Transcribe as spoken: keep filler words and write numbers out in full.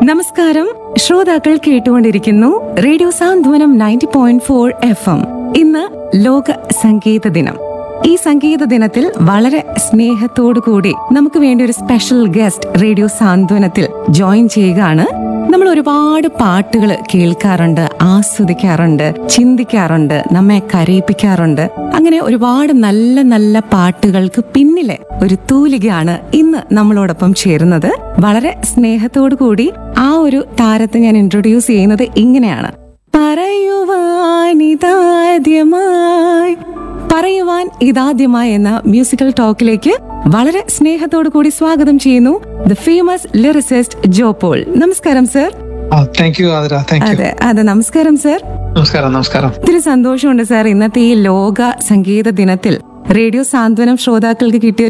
നമസ്കാരം. ശ്രോതാക്കൾ കേട്ടുകൊണ്ടിരിക്കുന്നു റേഡിയോ സാന്ത്വനം ninety point four F M. ഇന്ന് ലോക സംഗീത ദിനം. ഈ സംഗീത ദിനത്തിൽ വളരെ സ്നേഹത്തോടു കൂടി നമുക്ക് വേണ്ടി ഒരു സ്പെഷ്യൽ ഗസ്റ്റ് റേഡിയോ സാന്ത്വനത്തിൽ ജോയിൻ ചെയ്യുകയാണ്. നമ്മൾ ഒരുപാട് പാട്ടുകൾ കേൾക്കാറുണ്ട്, ആസ്വദിക്കാറുണ്ട്, ചിന്തിക്കാറുണ്ട്, നമ്മെ കരയിപ്പിക്കാറുണ്ട്. അങ്ങനെ ഒരുപാട് നല്ല നല്ല പാട്ടുകൾക്ക് പിന്നിലെ ഒരു തൂലികയാണ് ഇന്ന് നമ്മളോടൊപ്പം ചേരുന്നത്. വളരെ സ്നേഹത്തോടു കൂടി ആ ഒരു താരത്തെ ഞാൻ ഇൻട്രൊഡ്യൂസ് ചെയ്യുന്നത് ഇങ്ങനെയാണ്. പറയുവാനിതാദ്യമായി പറയുവാൻ ഇതാദ്യമായി എന്ന മ്യൂസിക്കൽ ടോക്കിലേക്ക് വളരെ സ്നേഹത്തോടു കൂടി സ്വാഗതം ചെയ്യുന്നു the famous lyricist Joe Paul. നമസ്കാരം സർ. അതെ അതെ നമസ്കാരം സർ. നമസ്കാരം നമസ്കാരം ഒത്തിരി സന്തോഷമുണ്ട് സാർ. ഇന്നത്തെ ഈ ലോക സംഗീത ദിനത്തിൽ റേഡിയോ സാന്ത്വനം ശ്രോതാക്കൾക്ക് കിട്ടിയ